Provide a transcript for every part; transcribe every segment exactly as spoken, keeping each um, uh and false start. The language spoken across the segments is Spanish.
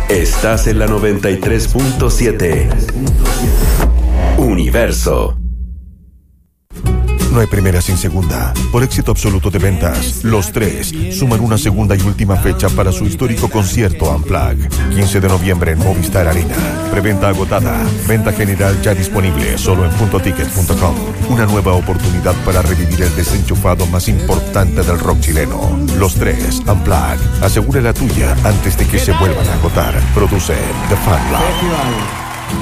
Estás en la noventa y tres punto siete. Universo. No hay primera sin segunda. Por éxito absoluto de ventas, Los Tres suman una segunda y última fecha para su histórico concierto Unplugged. quince de noviembre en Movistar Arena. Preventa agotada. Venta general ya disponible solo en punto ticket punto com. Una nueva oportunidad para revivir el desenchufado más importante del rock chileno. Los Tres Unplugged. Asegura la tuya antes de que se vuelvan a agotar. Produce The Fan Lab.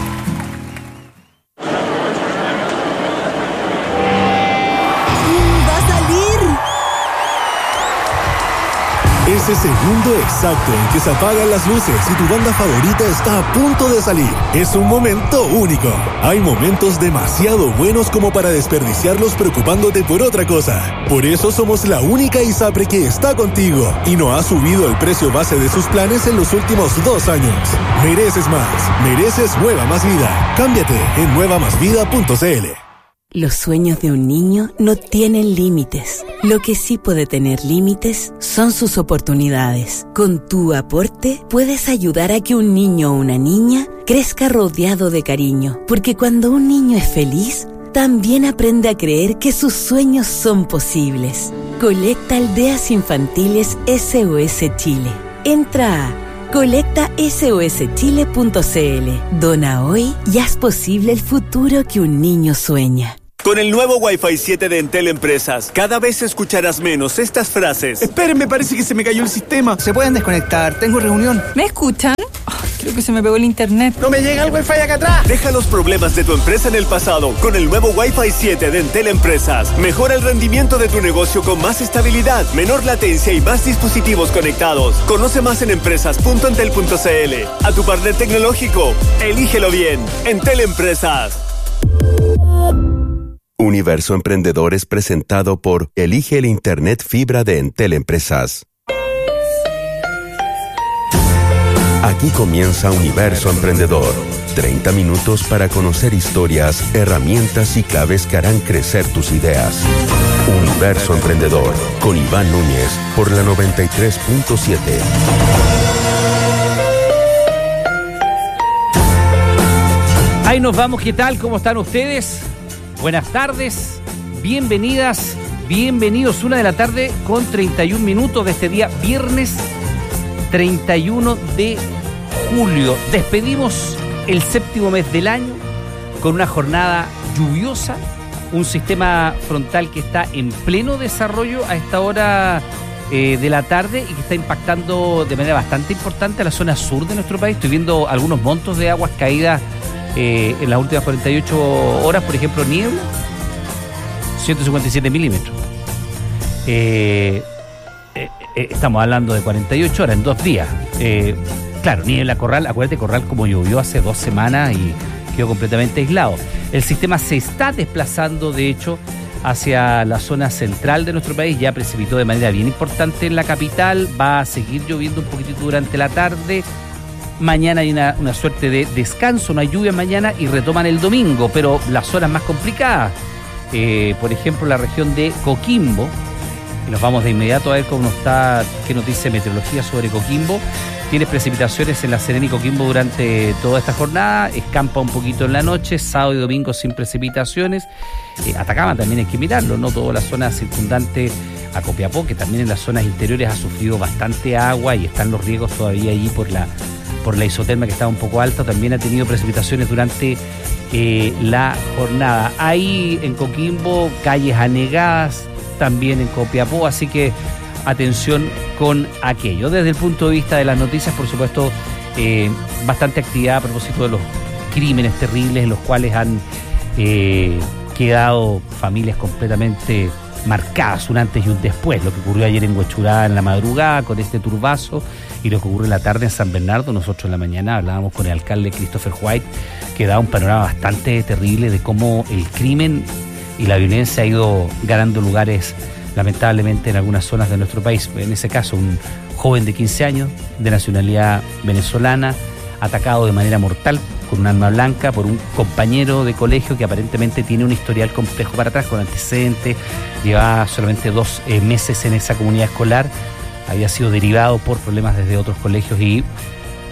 Ese segundo exacto en que se apagan las luces y tu banda favorita está a punto de salir. Es un momento único. Hay momentos demasiado buenos como para desperdiciarlos preocupándote por otra cosa. Por eso somos la única ISAPRE que está contigo y no ha subido el precio base de sus planes en los últimos dos años. Mereces más. Mereces Nueva Más Vida. Cámbiate en nueva más vida punto c l. Los sueños de un niño no tienen límites. Lo que sí puede tener límites son sus oportunidades. Con tu aporte puedes ayudar a que un niño o una niña crezca rodeado de cariño. Porque cuando un niño es feliz, también aprende a creer que sus sueños son posibles. Colecta Aldeas Infantiles S O S Chile. Entra a colecta s o s chile punto c l. Dona hoy y haz posible el futuro que un niño sueña. Con el nuevo Wi-Fi siete de Entel Empresas, cada vez escucharás menos estas frases. Esperen, parece que se me cayó el sistema. Se pueden desconectar, tengo reunión. ¿Me escuchan? Oh, creo que se me pegó el internet. ¡No me llega el Wi-Fi acá atrás! Deja los problemas de tu empresa en el pasado con el nuevo Wi-Fi siete de Entel Empresas. Mejora el rendimiento de tu negocio con más estabilidad, menor latencia y más dispositivos conectados. Conoce más en empresas punto entel punto c l. A tu partner tecnológico, elígelo bien. Entel Empresas. Universo Emprendedor es presentado por Elige el Internet Fibra de Entel Empresas. Aquí comienza Universo Emprendedor. treinta minutos para conocer historias, herramientas y claves que harán crecer tus ideas. Universo Emprendedor con Iván Núñez por la noventa y tres punto siete. Ahí nos vamos, ¿qué tal? ¿Cómo están ustedes? Buenas tardes, bienvenidas, bienvenidos. Una de la tarde con treinta y un minutos de este día, viernes treinta y uno de julio. Despedimos el séptimo mes del año con una jornada lluviosa, un sistema frontal que está en pleno desarrollo a esta hora eh, de la tarde y que está impactando de manera bastante importante a la zona sur de nuestro país. Estoy viendo algunos montos de aguas caídas Eh, en las últimas cuarenta y ocho horas, por ejemplo, niebla, ciento cincuenta y siete milímetros. Eh, eh, eh, estamos hablando de cuarenta y ocho horas en dos días. Eh, claro, niebla, Corral, acuérdate, Corral como llovió hace dos semanas y quedó completamente aislado. El sistema se está desplazando, de hecho, hacia la zona central de nuestro país. Ya precipitó de manera bien importante en la capital, va a seguir lloviendo un poquitito durante la tarde. Mañana hay una, una suerte de descanso, no hay lluvia mañana y retoman el domingo, pero las zonas más complicadas, eh, por ejemplo la región de Coquimbo, y nos vamos de inmediato a ver cómo está, qué nos dice meteorología sobre Coquimbo. Tiene precipitaciones en La Serena y Coquimbo durante toda esta jornada, escampa un poquito en la noche, sábado y domingo sin precipitaciones. eh, Atacama también hay que mirarlo, no toda la zona circundante a Copiapó, que también en las zonas interiores ha sufrido bastante agua y están los riesgos todavía allí por la por la isoterma que está un poco alta. También ha tenido precipitaciones durante eh, la jornada. Hay en Coquimbo calles anegadas, también en Copiapó, así que atención con aquello. Desde el punto de vista de las noticias, por supuesto, eh, bastante actividad a propósito de los crímenes terribles en los cuales han eh, quedado familias completamente marcadas, un antes y un después. Lo que ocurrió ayer en Huechurá en la madrugada con este turbazo y lo que ocurre en la tarde en San Bernardo. Nosotros en la mañana hablábamos con el alcalde Christopher White, que da un panorama bastante terrible de cómo el crimen y la violencia ha ido ganando lugares lamentablemente en algunas zonas de nuestro país. En ese caso, un joven de quince años de nacionalidad venezolana atacado de manera mortal con un arma blanca por un compañero de colegio que aparentemente tiene un historial complejo para atrás, con antecedentes, llevaba solamente dos eh, meses en esa comunidad escolar, había sido derivado por problemas desde otros colegios y,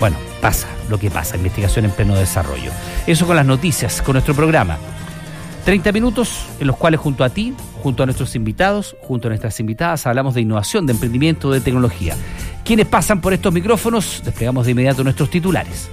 bueno, pasa lo que pasa, investigación en pleno desarrollo. Eso con las noticias, con nuestro programa. treinta minutos en los cuales junto a ti, junto a nuestros invitados, junto a nuestras invitadas, hablamos de innovación, de emprendimiento, de tecnología. Quienes pasan por estos micrófonos, desplegamos de inmediato nuestros titulares.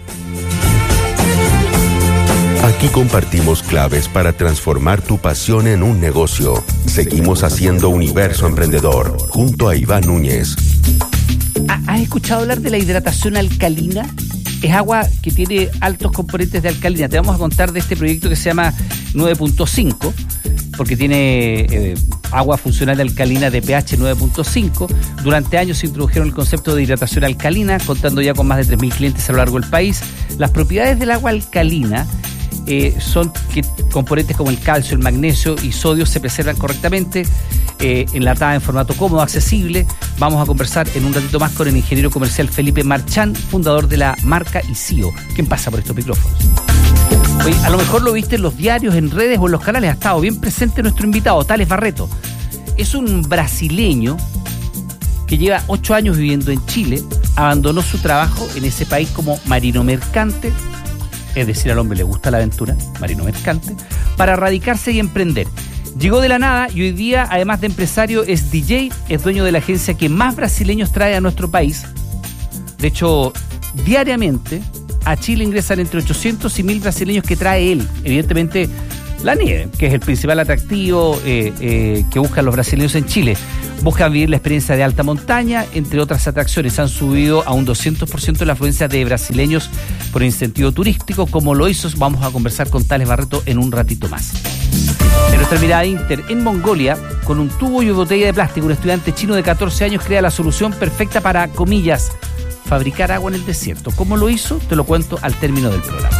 Aquí compartimos claves para transformar tu pasión en un negocio. Seguimos haciendo Universo Emprendedor, junto a Iván Núñez. ¿Has escuchado hablar de la hidratación alcalina? Es agua que tiene altos componentes de alcalina. Te vamos a contar de este proyecto que se llama nueve punto cinco, porque tiene eh, agua funcional alcalina de pH nueve punto cinco. Durante años se introdujeron el concepto de hidratación alcalina, contando ya con más de tres mil clientes a lo largo del país. Las propiedades del agua alcalina eh, son que componentes como el calcio, el magnesio y sodio se preservan correctamente, eh, enlatada en formato cómodo, accesible. Vamos a conversar en un ratito más con el ingeniero comercial Felipe Marchán, fundador de la marca Isío. ¿Quién pasa por estos micrófonos? Oye, a lo mejor lo viste en los diarios, en redes o en los canales. Ha estado bien presente nuestro invitado, Thales Barreto. Es un brasileño que lleva ocho años viviendo en Chile. Abandonó su trabajo en ese país como marino mercante, es decir, al hombre le gusta la aventura, marino mercante, para radicarse y emprender. Llegó de la nada y hoy día, además de empresario, es D J, es dueño de la agencia que más brasileños trae a nuestro país. De hecho, diariamente a Chile ingresan entre ochocientos y mil brasileños que trae él. Evidentemente, la nieve, que es el principal atractivo eh, eh, que buscan los brasileños en Chile. Buscan vivir la experiencia de alta montaña, entre otras atracciones. Han subido a un doscientos por ciento la afluencia de brasileños por incentivo turístico. Como lo hizo, vamos a conversar con Thales Barreto en un ratito más. En nuestra mirada Inter, en Mongolia, con un tubo y botella de plástico, un estudiante chino de catorce años crea la solución perfecta para, comillas, fabricar agua en el desierto. ¿Cómo lo hizo? Te lo cuento al término del programa.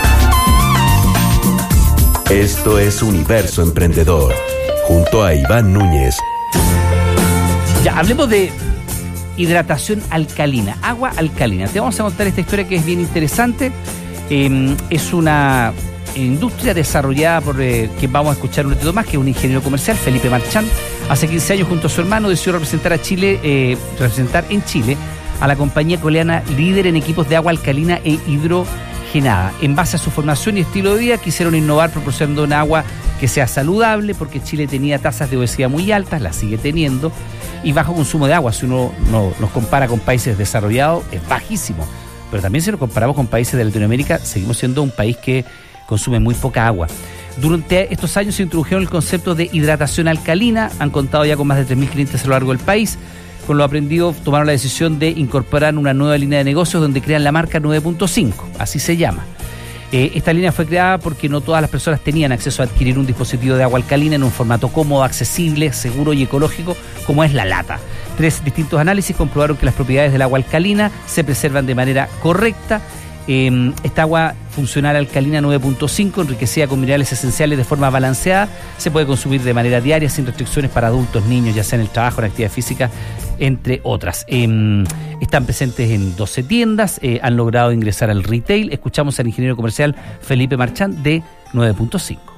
Esto es Universo Emprendedor, junto a Iván Núñez. Ya, hablemos de hidratación alcalina, agua alcalina. Te vamos a contar esta historia que es bien interesante. Eh, es una industria desarrollada por eh, quien vamos a escuchar un ratito más, que es un ingeniero comercial, Felipe Marchán. Hace quince años, junto a su hermano, decidió representar a Chile, eh, representar en Chile a la compañía coreana líder en equipos de agua alcalina e hidrogenada. En base a su formación y estilo de vida, quisieron innovar proporcionando un agua que sea saludable, porque Chile tenía tasas de obesidad muy altas, las sigue teniendo, y bajo consumo de agua. Si uno no, nos compara con países desarrollados, es bajísimo. Pero también si nos comparamos con países de Latinoamérica, seguimos siendo un país que consume muy poca agua. Durante estos años se introdujeron el concepto de hidratación alcalina, han contado ya con más de tres mil clientes a lo largo del país. Con lo aprendido, tomaron la decisión de incorporar una nueva línea de negocios donde crean la marca nueve punto cinco, así se llama. Eh, esta línea fue creada porque no todas las personas tenían acceso a adquirir un dispositivo de agua alcalina en un formato cómodo, accesible, seguro y ecológico, como es la lata. Tres distintos análisis comprobaron que las propiedades del agua alcalina se preservan de manera correcta. Eh, esta agua funcional alcalina nueve punto cinco, enriquecida con minerales esenciales de forma balanceada, se puede consumir de manera diaria sin restricciones para adultos, niños, ya sea en el trabajo, en actividad física, entre otras. Eh, están presentes en doce tiendas, eh, han logrado ingresar al retail. Escuchamos al ingeniero comercial Felipe Marchán de nueve punto cinco.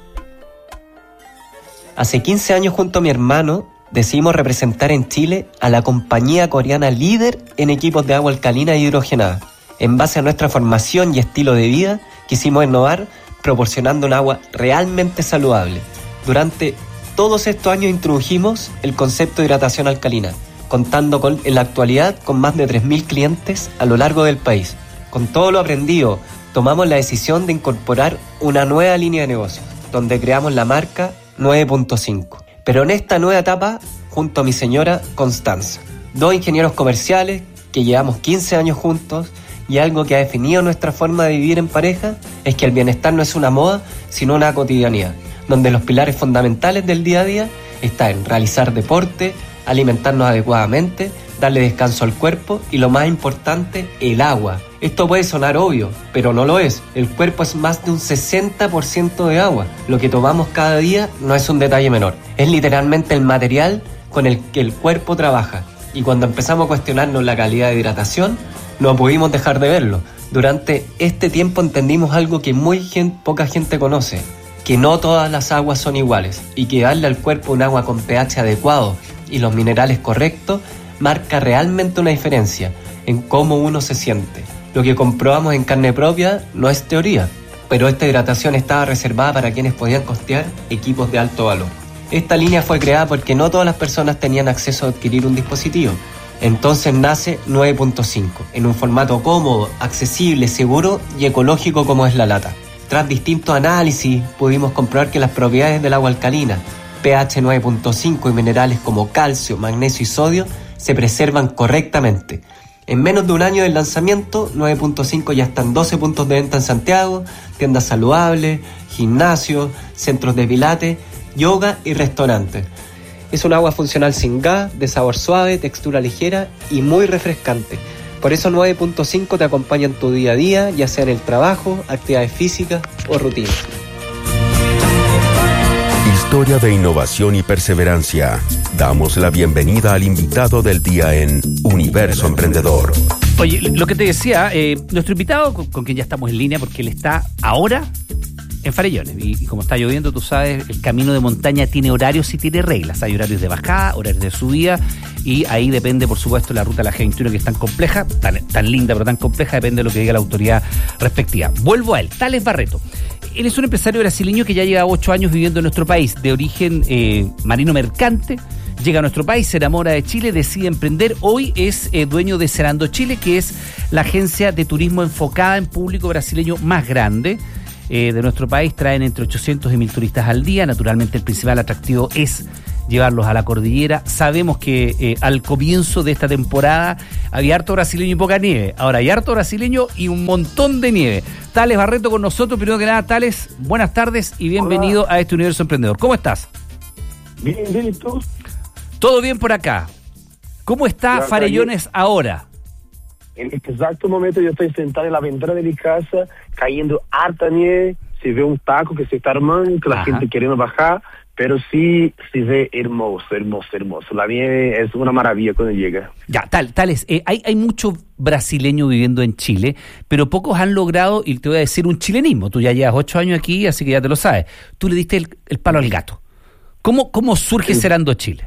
Hace quince años, junto a mi hermano, decidimos representar en Chile a la compañía coreana líder en equipos de agua alcalina e hidrogenada. En base a nuestra formación y estilo de vida, quisimos innovar proporcionando un agua realmente saludable. Durante todos estos años introdujimos el concepto de hidratación alcalina, contando con, en la actualidad con más de tres mil clientes a lo largo del país. Con todo lo aprendido, tomamos la decisión de incorporar una nueva línea de negocios, donde creamos la marca nueve punto cinco. Pero en esta nueva etapa, junto a mi señora Constanza, dos ingenieros comerciales que llevamos quince años juntos. Y algo que ha definido nuestra forma de vivir en pareja es que el bienestar no es una moda, sino una cotidianidad, donde los pilares fundamentales del día a día están en realizar deporte, alimentarnos adecuadamente, darle descanso al cuerpo y, lo más importante, el agua. Esto puede sonar obvio, pero no lo es. El cuerpo es más de un sesenta por ciento de agua. Lo que tomamos cada día no es un detalle menor. Es literalmente el material con el que el cuerpo trabaja. Y cuando empezamos a cuestionarnos la calidad de hidratación, no pudimos dejar de verlo. Durante este tiempo entendimos algo que muy gente, poca gente conoce, que no todas las aguas son iguales y que darle al cuerpo un agua con pH adecuado y los minerales correctos marca realmente una diferencia en cómo uno se siente. Lo que comprobamos en carne propia no es teoría, pero esta hidratación estaba reservada para quienes podían costear equipos de alto valor. Esta línea fue creada porque no todas las personas tenían acceso a adquirir un dispositivo. Entonces nace nueve punto cinco, en un formato cómodo, accesible, seguro y ecológico como es la lata. Tras distintos análisis, pudimos comprobar que las propiedades del agua alcalina, pH nueve punto cinco y minerales como calcio, magnesio y sodio, se preservan correctamente. En menos de un año del lanzamiento, nueve punto cinco ya está en doce puntos de venta en Santiago, tiendas saludables, gimnasios, centros de pilates, yoga y restaurantes. Es un agua funcional sin gas, de sabor suave, textura ligera y muy refrescante. Por eso nueve punto cinco te acompaña en tu día a día, ya sea en el trabajo, actividades físicas o rutinas. Historia de innovación y perseverancia. Damos la bienvenida al invitado del día en Universo Emprendedor. Oye, lo que te decía, eh, nuestro invitado, con, con quien ya estamos en línea, porque él está ahora en Farellones, y, y como está lloviendo, tú sabes, el camino de montaña tiene horarios y tiene reglas. Hay horarios de bajada, horarios de subida, y ahí depende, por supuesto, la ruta de la G veintiuno, que es tan compleja, tan, tan linda, pero tan compleja, depende de lo que diga la autoridad respectiva. Vuelvo a él, Thales Barreto. Él es un empresario brasileño que ya lleva ocho años viviendo en nuestro país, de origen eh, marino mercante. Llega a nuestro país, se enamora de Chile, decide emprender. Hoy es eh, dueño de Serando Chile, que es la agencia de turismo enfocada en público brasileño más grande eh, de nuestro país. Traen entre ochocientos y mil turistas al día. Naturalmente el principal atractivo es llevarlos a la cordillera. Sabemos que eh, al comienzo de esta temporada había harto brasileño y poca nieve. Ahora hay harto brasileño y un montón de nieve. Thales Barreto con nosotros. Primero que nada, Thales, buenas tardes y bienvenido Hola. A este Universo Emprendedor. ¿Cómo estás? Bien, bien, ¿y tú? Todo bien por acá. ¿Cómo está claro, Farellones bien. Ahora? En este exacto momento yo estoy sentado en la ventana de mi casa, cayendo harta nieve, se ve un taco que se está armando, que la Ajá. gente queriendo bajar, pero sí se ve hermoso, hermoso, hermoso. La nieve es una maravilla cuando llega. Ya, tal, Tales, eh, hay, hay mucho brasileño viviendo en Chile, pero pocos han logrado, y te voy a decir, un chilenismo. Tú ya llevas ocho años aquí, así que ya te lo sabes. Tú le diste el, el palo al gato. ¿Cómo, cómo surge sí. Serando Chile?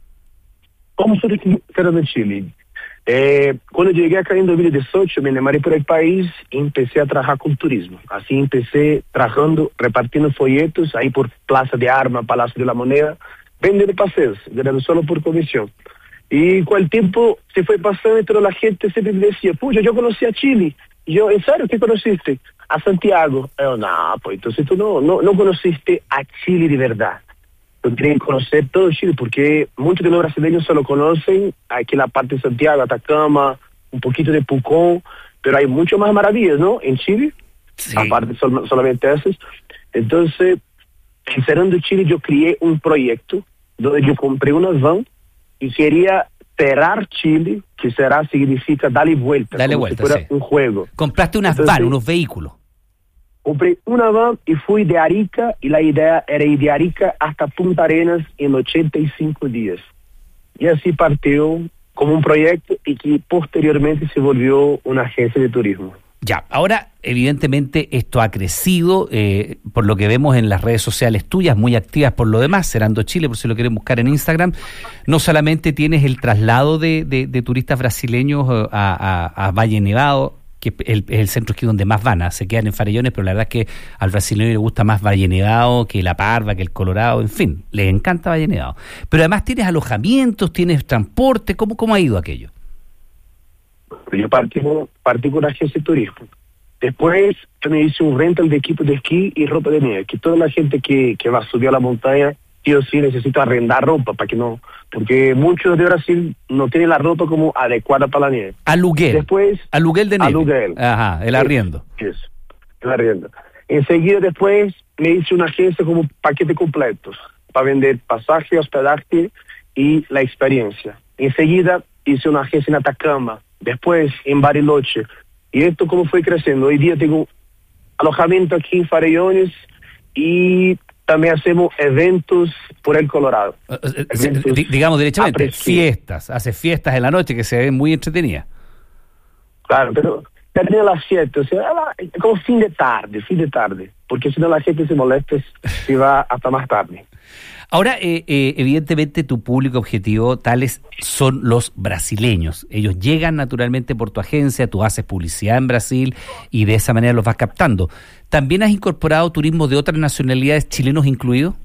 ¿Cómo surge Serando Chile? Eh, cuando llegué acá en dos mil dieciocho, me enamoré por el país y empecé a trabajar con turismo. Así empecé trabajando, repartiendo folletos ahí por Plaza de Armas, Palacio de la Moneda, vendiendo paseos, ganando solo por comisión. Y con el tiempo se fue pasando y toda la gente siempre me decía, pucha, yo conocí a Chile. Y yo, ¿en serio qué conociste? A Santiago. Yo, no, pues entonces tú no, no, no conociste a Chile de verdad. Quieren conocer todo Chile, porque muchos de los brasileños solo conocen aquí la parte de Santiago, Atacama, un poquito de Pucón, pero hay mucho más maravillas, ¿no? En Chile, sí. aparte sol, solamente esas. Entonces, en Serando Chile yo creé un proyecto donde yo compré una van y quería cerrar Chile, que será, significa darle vuelta, Dale como vuelta, si fuera sí. un juego. Compraste unas Entonces, van, unos vehículos. Compré una van y fui de Arica, y la idea era ir de Arica hasta Punta Arenas en ochenta y cinco días. Y así partió como un proyecto y que posteriormente se volvió una agencia de turismo. Ya, ahora evidentemente esto ha crecido, eh, por lo que vemos en las redes sociales tuyas, muy activas por lo demás, Serando Chile, por si lo quieren buscar en Instagram. No solamente tienes el traslado de, de, de turistas brasileños a, a, a Valle Nevado, que es el, el centro esquí donde más van, ¿eh? Se quedan en Farellones, pero la verdad es que al brasileño le gusta más Valle Nevado que La Parva, que el Colorado, en fin, les encanta Valle Nevado. Pero además tienes alojamientos, tienes transporte, ¿cómo, cómo ha ido aquello? Yo partí, partí con la agencia de turismo. Después yo me hice un rental de equipo de esquí y ropa de nieve, que toda la gente que, que va a subir a la montaña, sí o sí necesita arrendar ropa, para que no, porque muchos de Brasil no tienen la ropa como adecuada para la nieve. Aluguel. Después, aluguel de nieve. Aluguel. Ajá, el arriendo. Eso, el arriendo. Enseguida después me hice una agencia como paquete completos, para vender pasaje, hospedaje y la experiencia. Enseguida hice una agencia en Atacama, después en Bariloche. Y esto como fue creciendo. Hoy día tengo alojamiento aquí en Farellones y también hacemos eventos por el Colorado. Eventos D- digamos derechamente, fiestas. Hace fiestas en la noche que se ven muy entretenidas. Claro, pero termina las siete, o sea, como fin de tarde, fin de tarde. Porque si no la gente se molesta, se va hasta más tarde. Ahora, eh, eh, evidentemente tu público objetivo tales son los brasileños. Ellos llegan naturalmente por tu agencia, tú haces publicidad en Brasil y de esa manera los vas captando. ¿También has incorporado turismo de otras nacionalidades, chilenos incluidos?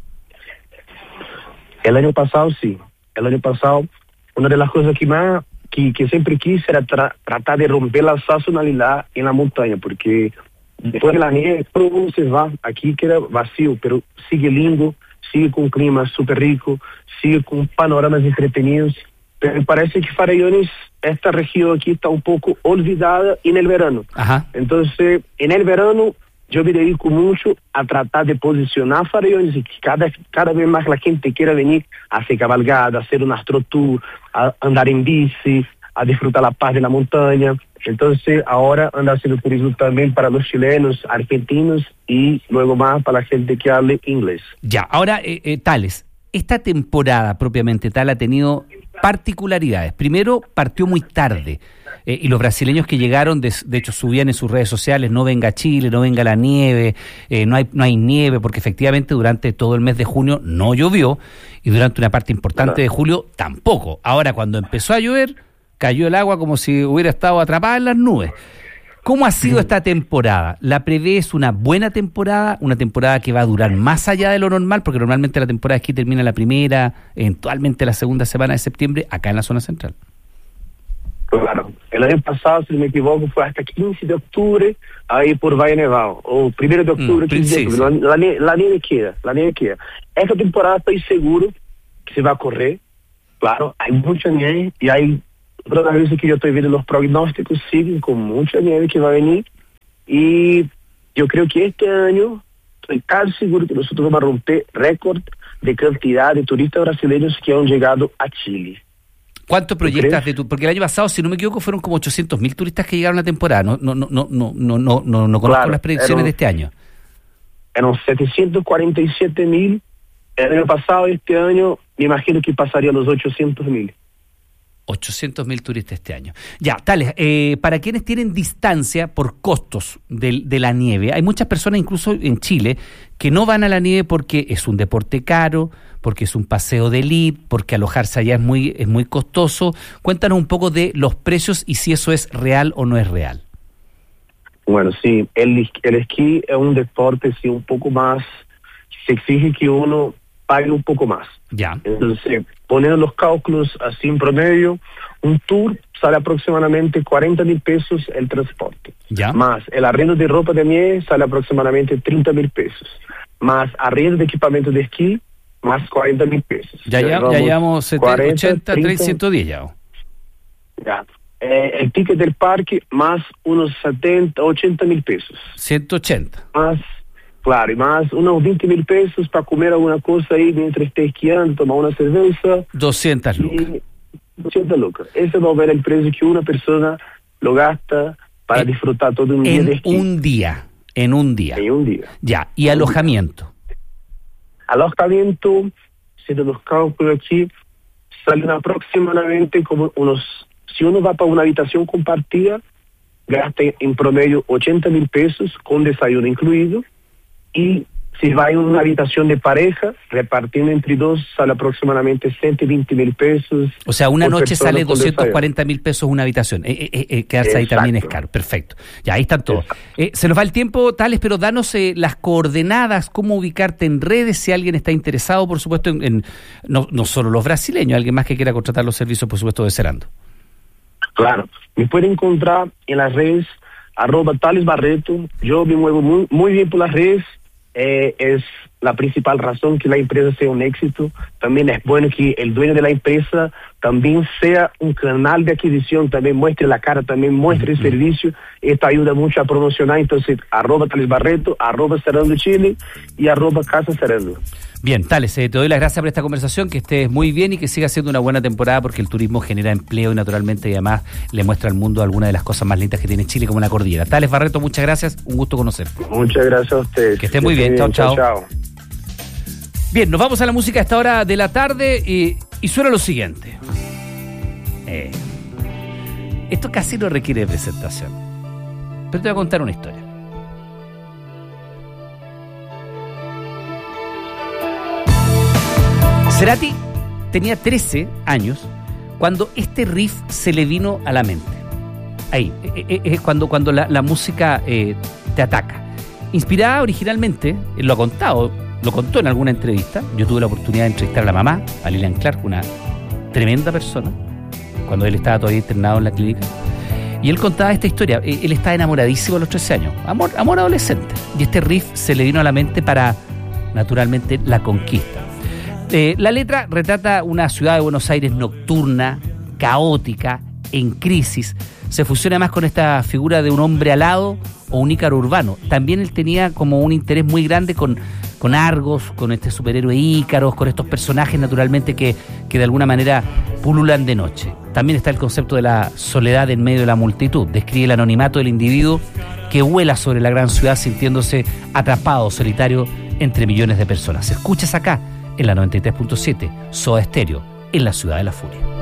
El año pasado sí. El año pasado, una de las cosas que más que, que siempre quise era tra- tratar de romper la sazonalidad en la montaña, porque después de la nieve todo el mundo se va. Aquí queda vacío, pero sigue lindo, sigue con un clima súper rico, sigue con panoramas entretenidos. Pero me parece que Farellones, esta región aquí está un poco olvidada en el verano. Ajá. Entonces, en el verano yo me dedico mucho a tratar de posicionar Farellones y que cada, cada vez más la gente quiera venir a hacer cabalgada, a hacer un astrotour, a andar en bici, a disfrutar la paz de la montaña. Entonces ahora anda haciendo turismo también para los chilenos, argentinos y luego más para la gente que hable inglés. Ya, ahora, eh, eh, Tales, esta temporada propiamente tal ha tenido particularidades. Primero, partió muy tarde. Eh, y los brasileños que llegaron, de, de hecho subían en sus redes sociales, no venga Chile, no venga la nieve, eh, no hay no hay nieve, porque efectivamente durante todo el mes de junio no llovió y durante una parte importante de julio tampoco. Ahora, cuando empezó a llover, cayó el agua como si hubiera estado atrapada en las nubes. ¿Cómo ha sido esta temporada? ¿La prevés una buena temporada? ¿Una temporada que va a durar más allá de lo normal? Porque normalmente la temporada de esquí termina la primera, eventualmente la segunda semana de septiembre, acá en la zona central. Claro, el año pasado, si no me equivoco, fue hasta quince de octubre, ahí por Valle Nevado, o primero de octubre, Mm, quince de sí, octubre, sí. La, la, la nieve queda, la nieve queda. Esta temporada estoy seguro que se va a correr, claro, hay mucha nieve y hay otras veces que yo estoy viendo los pronósticos siguen con mucha nieve que va a venir y yo creo que este año estoy casi seguro que nosotros vamos a romper récord de cantidad de turistas brasileños que han llegado a Chile. ¿Cuánto proyectas de tu...? Porque el año pasado, si no me equivoco, fueron como ochocientos mil turistas que llegaron a la temporada. No no no no no no no, no, no conozco Claro, las predicciones eran- de este año. Eran setecientos cuarenta y siete mil el año pasado, este año me imagino que pasaría los ochocientos mil. ochocientos mil turistas este año. Ya, Tales, eh, para quienes tienen distancia por costos de, de la nieve, hay muchas personas, incluso en Chile, que no van a la nieve porque es un deporte caro, porque es un paseo de elite, porque alojarse allá es muy, es muy costoso. Cuéntanos un poco de los precios y si eso es real o no es real. Bueno, sí, el, el esquí es un deporte sí, un poco más, se exige que uno pague un poco más. Ya. Entonces, poniendo los cálculos así en promedio, un tour sale aproximadamente cuarenta mil pesos el transporte. Ya. Más el arriendo de ropa de nieve sale aproximadamente treinta mil pesos. Más arriendo de equipamiento de esquí, más cuarenta mil pesos. Ya, ya, ya llevamos setenta, cuarenta, ochenta, treinta, treinta, ciento diez ya. Ya. Eh, el ticket del parque más unos setenta, ochenta mil pesos. ciento ochenta. Más, claro, y más unos veinte mil pesos para comer alguna cosa ahí mientras esté esquiando, tomar una cerveza. doscientas lucas. Y doscientas lucas. Ese va a ver el precio que una persona lo gasta para en, disfrutar todo un día en de esquí. un día, en un día. En un día. Ya, y alojamiento. Alojamiento, haciendo los cálculos aquí, salen aproximadamente como unos, si uno va para una habitación compartida, gasta en promedio ochenta mil pesos con desayuno incluido, y si va en una habitación de pareja, repartiendo entre dos, sale aproximadamente ciento veinte mil pesos. O sea, una por noche persona sale con doscientos cuarenta desayuno. mil pesos una habitación. Eh, eh, eh, quedarse ahí Exacto. también es caro. Perfecto. Ya, ahí están todos. Eh, se nos va el tiempo, Tales, pero danos eh, las coordenadas, cómo ubicarte en redes, si alguien está interesado, por supuesto, en, en no, no solo los brasileños, alguien más que quiera contratar los servicios, por supuesto, de Serando. Claro, me pueden encontrar en las redes, arroba Tales Barreto. Yo me muevo muy, muy bien por las redes. Eh, es la principal razón que la empresa sea un éxito. También es bueno que el dueño de la empresa también sea un canal de adquisición, también muestre la cara, también muestre el servicio. Esto ayuda mucho a promocionar. Entonces, arroba Tales Barreto, arroba Serando Chile y arroba Casa Serando. Bien, Tales, eh, te doy las gracias por esta conversación, que estés muy bien y que siga siendo una buena temporada, porque el turismo genera empleo y naturalmente y además le muestra al mundo algunas de las cosas más lindas que tiene Chile, como la cordillera. Tales Barreto, muchas gracias, un gusto conocerte. Muchas gracias a ustedes. Que estés muy bien, chao, chao. chao. Bien, nos vamos a la música a esta hora de la tarde y, y suena lo siguiente. Eh, esto casi no requiere presentación, pero te voy a contar una historia. Cerati tenía trece años cuando este riff se le vino a la mente. Ahí, es cuando, cuando la, la música eh, te ataca. Inspirada originalmente, él lo ha contado, lo contó en alguna entrevista. Yo tuve la oportunidad de entrevistar a la mamá, a Lilian Clark, una tremenda persona, cuando él estaba todavía internado en la clínica. Y él contaba esta historia. Él estaba enamoradísimo a los trece años. Amor, amor adolescente. Y este riff se le vino a la mente para, naturalmente, la conquista. Eh, la letra retrata una ciudad de Buenos Aires nocturna, caótica, en crisis. Se fusiona más con esta figura de un hombre alado o un ícaro urbano. También él tenía como un interés muy grande con, con Argos, con este superhéroe Ícaros, con estos personajes naturalmente que, que de alguna manera pululan de noche. También está el concepto de la soledad en medio de la multitud. Describe el anonimato del individuo que vuela sobre la gran ciudad sintiéndose atrapado, solitario entre millones de personas. Escuchas acá en la noventa y tres punto siete, Soda Stereo, en la Ciudad de la Furia.